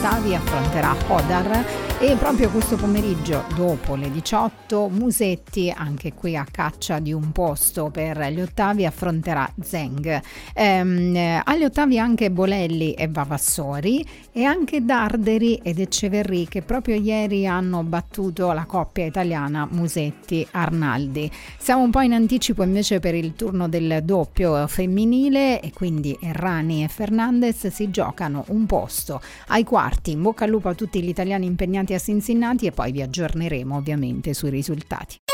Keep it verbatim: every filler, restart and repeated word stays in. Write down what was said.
Ottavi affronterà Hodar e proprio questo pomeriggio dopo le diciotto Musetti, anche qui a caccia di un posto per gli ottavi, affronterà Zeng. Ehm, agli ottavi anche Bolelli e Vavassori e anche Darderi ed Ecceverri, che proprio ieri hanno battuto la coppia italiana Musetti-Arnaldi. Siamo un po' in anticipo invece per il turno del doppio femminile e quindi Errani e Fernandez si giocano un posto ai quarti. In bocca al lupo a tutti gli italiani impegnati a Cincinnati e poi vi aggiorneremo ovviamente sui risultati.